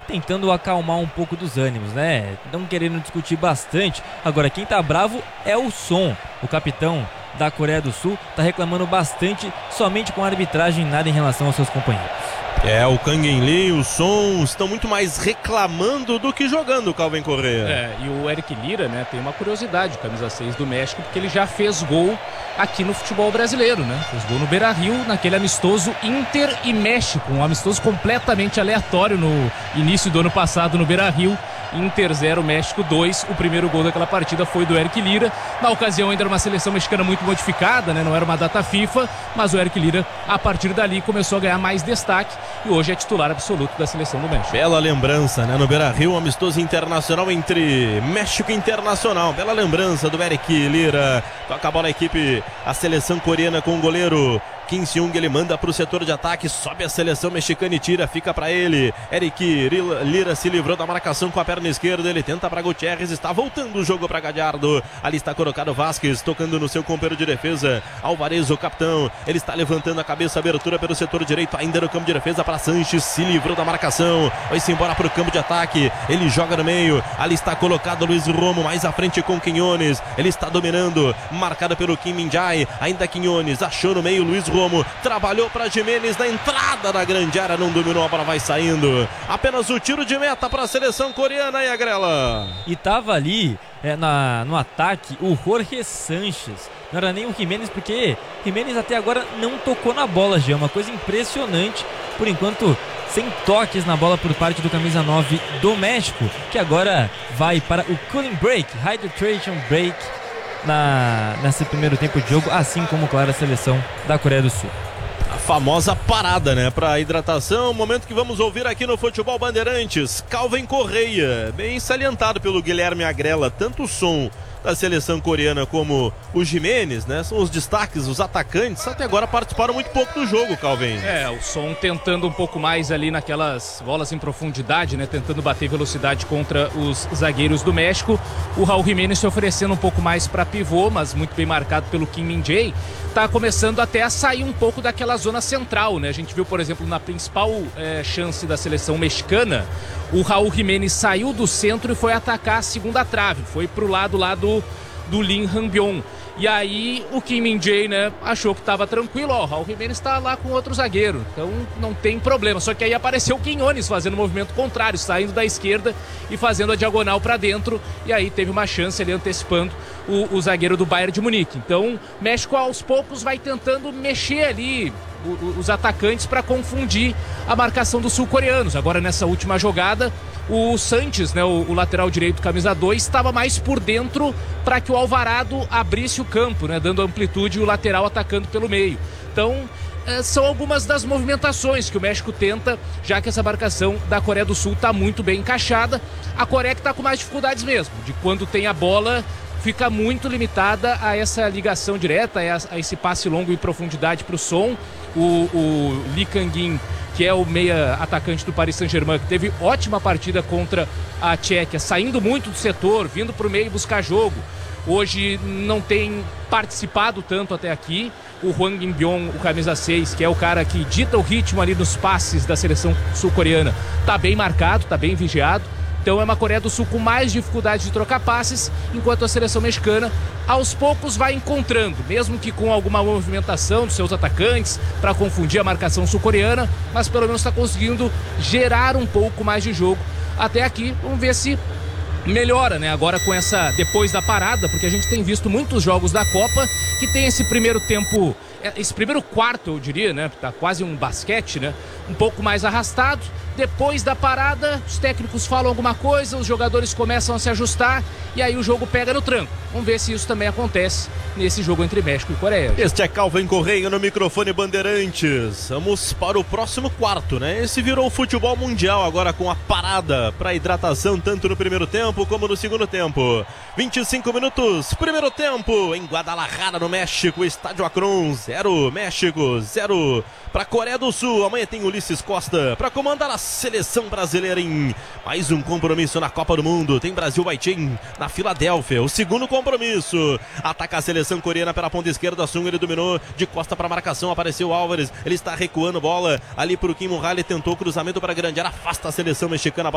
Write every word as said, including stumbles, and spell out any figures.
tentando acalmar um pouco dos ânimos, né? Não querendo discutir bastante. Agora, quem tá bravo é o Son, o capitão da Coreia do Sul, tá reclamando bastante somente com a arbitragem, nada em relação aos seus companheiros. É, o Kang In-lee, o Son estão muito mais reclamando do que jogando, Calvin Correa. É, e o Eric Lira, né, tem uma curiosidade, camisa seis do México, porque ele já fez gol aqui no futebol brasileiro, né? Fez gol no Beira-Rio, naquele amistoso Inter e México, um amistoso completamente aleatório no início do ano passado no Beira-Rio. Inter zero, México dois. O primeiro gol daquela partida foi do Eric Lira. Na ocasião ainda era uma seleção mexicana muito modificada, né? Não era uma data FIFA, mas o Eric Lira, a partir dali, começou a ganhar mais destaque e hoje é titular absoluto da seleção do México. Bela lembrança, né? No Beira-Rio, um amistoso internacional entre México e Internacional. Bela lembrança do Eric Lira. Toca a bola a equipe, a seleção coreana com o goleiro Kim Se-young, ele manda para o setor de ataque, sobe a seleção mexicana e tira, fica para ele. Eric Lira se livrou da marcação com a perna esquerda, ele tenta para Gutierrez, está voltando o jogo para Gallardo. Ali está colocado Vasquez, tocando no seu companheiro de defesa. Alvarez, o capitão, ele está levantando a cabeça, abertura pelo setor direito, ainda no campo de defesa para Sanches, se livrou da marcação, vai-se embora para o campo de ataque, ele joga no meio, ali está colocado Luiz Romo, mais à frente com Quinones, ele está dominando, marcado pelo Kim Min-jae, ainda Quinones, achou no meio Luiz Romo. Romo, trabalhou para Jimenez na entrada da grande área, não dominou, a bola vai saindo. Apenas o tiro de meta para a seleção coreana aí, Agrela. E tava ali é, na, no ataque o Jorge Sanches, não era nem o Jimenez, porque Jimenez até agora não tocou na bola, já é uma coisa impressionante, por enquanto sem toques na bola por parte do camisa nove do México, que agora vai para o cooling break, hydration break, Na, nesse primeiro tempo de jogo, assim como, claro, a seleção da Coreia do Sul. A famosa parada, né, para hidratação, momento que vamos ouvir aqui no Futebol Bandeirantes. Calvin Correa, bem salientado pelo Guilherme Agrela, tanto o som da seleção coreana como o Jimenez, né, são os destaques, os atacantes, até agora participaram muito pouco do jogo, Calvin. É, o Son tentando um pouco mais ali naquelas bolas em profundidade, né, tentando bater velocidade contra os zagueiros do México. O Raul Jimenez se oferecendo um pouco mais para pivô, mas muito bem marcado pelo Kim Min-jae. Tá começando até a sair um pouco daquela zona central, né? A gente viu, por exemplo, na principal é, chance da seleção mexicana, o Raul Jimenez saiu do centro e foi atacar a segunda trave, foi pro lado lá do, do Lin Hangbyong. E aí o Kim Min-jae, né, achou que estava tranquilo, ó, o Raul Jimenez está lá com outro zagueiro, então não tem problema. Só que aí apareceu o Quinones fazendo o movimento contrário, saindo da esquerda e fazendo a diagonal para dentro, e aí teve uma chance ali antecipando o, o zagueiro do Bayern de Munique. Então México aos poucos vai tentando mexer ali o, o, os atacantes para confundir a marcação dos sul-coreanos. Agora nessa última jogada, o Sanches, né, o, o lateral direito, camisa dois, estava mais por dentro para que o Alvarado abrisse o campo, né, dando amplitude e o lateral atacando pelo meio. Então, é, são algumas das movimentações que o México tenta, já que essa marcação da Coreia do Sul está muito bem encaixada. A Coreia que está com mais dificuldades mesmo, de quando tem a bola, fica muito limitada a essa ligação direta, a, a esse passe longo em profundidade para o Son. O, o Lee Kang-in, que é o meia atacante do Paris Saint-Germain, que teve ótima partida contra a Tchequia, saindo muito do setor, vindo para o meio buscar jogo. Hoje não tem participado tanto até aqui. O Hwang In-byong, o camisa seis, que é o cara que dita o ritmo ali nos passes da seleção sul-coreana, tá bem marcado, tá bem vigiado. Então é uma Coreia do Sul com mais dificuldade de trocar passes, enquanto a seleção mexicana aos poucos vai encontrando, mesmo que com alguma movimentação dos seus atacantes para confundir a marcação sul-coreana, mas pelo menos está conseguindo gerar um pouco mais de jogo até aqui. Vamos ver se melhora, né, agora com essa, depois da parada, porque a gente tem visto muitos jogos da Copa que tem esse primeiro tempo, esse primeiro quarto, eu diria, né, tá quase um basquete, né, um pouco mais arrastado. Depois da parada, os técnicos falam alguma coisa, os jogadores começam a se ajustar e aí o jogo pega no tranco. Vamos ver se isso também acontece nesse jogo entre México e Coreia. Este é Calvin Correa no microfone Bandeirantes. Vamos para o próximo quarto, né? Esse virou o futebol mundial agora com a parada para hidratação tanto no primeiro tempo como no segundo tempo. vinte e cinco minutos, primeiro tempo em Guadalajara, no México, estádio Akron, zero México, zero para Coreia do Sul. Amanhã tem Ulisses Costa para comandar a seleção brasileira em mais um compromisso na Copa do Mundo. Tem Brasil Haiti na Filadélfia, o segundo compromisso. Ataca a seleção coreana pela ponta esquerda, Sung, ele dominou de costa para marcação, apareceu Álvares, ele está recuando bola ali para o Kim Mon-rae, tentou cruzamento para a grande área, afasta a seleção mexicana.